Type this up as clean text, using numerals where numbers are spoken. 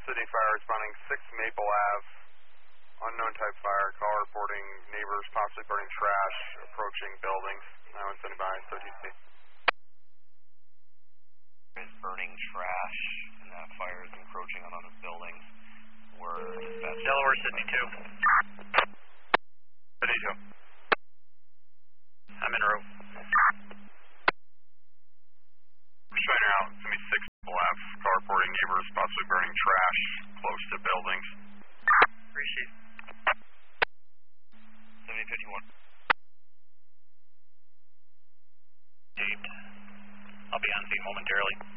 City Fire responding 6 Maple Ave. Unknown type fire. Call reporting neighbors possibly burning trash approaching buildings. 917 by 13C. Is burning trash and that fire is encroaching on other buildings. We're dispatching. Delaware Sydney 2. Sydney 2. I'm en route. Shiner out. It's going to be 6 Maple Ave. Call reporting neighbors possibly burning trash close to buildings. Appreciate. 7051. I'll be on scene momentarily.